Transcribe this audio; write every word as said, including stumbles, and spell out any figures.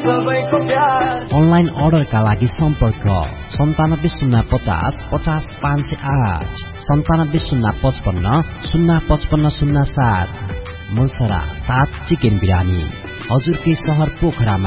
Online अर्डरका लागि सम्पर्क सन्तानब्बे शून्य पचास पचास पाँच सय आठ सन्तानब्बे शून्य पचपन्न शून्य पचपन्न शून्य सात। मुलसरा सात चिकन बिरानी हजुरकै सहर पोखरामा